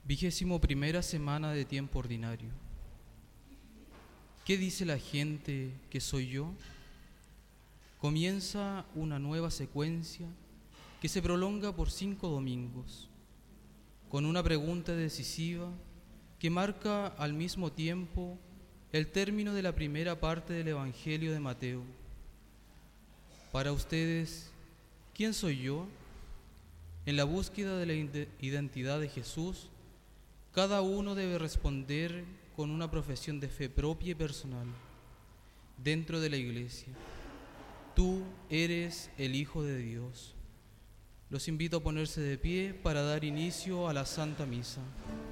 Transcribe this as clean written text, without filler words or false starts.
21ª semana de tiempo ordinario. ¿Qué dice la gente que soy yo? Comienza una nueva secuencia que se prolonga por 5 domingos, con una pregunta decisiva que marca al mismo tiempo el término de la primera parte del Evangelio de Mateo. Para ustedes, ¿quién soy yo? En la búsqueda de la identidad de Jesús, cada uno debe responder con una profesión de fe propia y personal dentro de la Iglesia. Tú eres el Hijo de Dios. Los invito a ponerse de pie para dar inicio a la Santa Misa.